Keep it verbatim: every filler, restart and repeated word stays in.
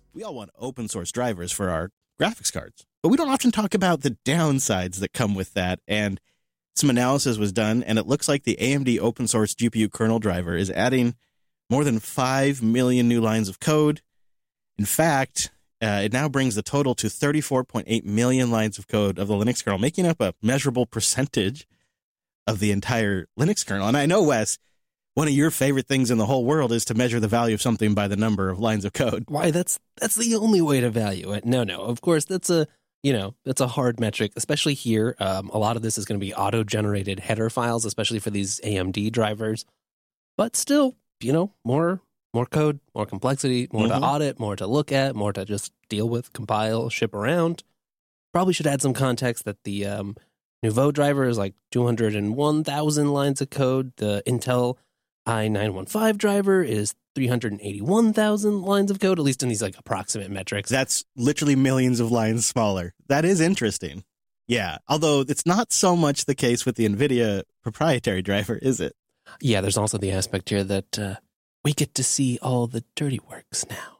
We all want open source drivers for our graphics cards, but we don't often talk about the downsides that come with that. And some analysis was done, and it looks like the A M D open source G P U kernel driver is adding more than five million new lines of code. In fact, uh, it now brings the total to thirty-four point eight million lines of code of the Linux kernel, making up a measurable percentage of the entire Linux kernel. And I know, Wes, one of your favorite things in the whole world is to measure the value of something by the number of lines of code. Why, that's that's the only way to value it. No, no, of course, that's a, you know, that's a hard metric, especially here. Um, a lot of this is going to be auto-generated header files, especially for these A M D drivers. But still, you know, more more code, more complexity, more mm-hmm. to audit, more to look at, more to just deal with, compile, ship around. Probably should add some context that the um, Nouveau driver is like two hundred one thousand lines of code. The Intel i nine fifteen driver is three hundred eighty-one thousand lines of code, at least in these like approximate metrics. That's literally millions of lines smaller. That is interesting. Yeah, although it's not so much the case with the NVIDIA proprietary driver, is it? Yeah, there's also the aspect here that uh, we get to see all the dirty works now.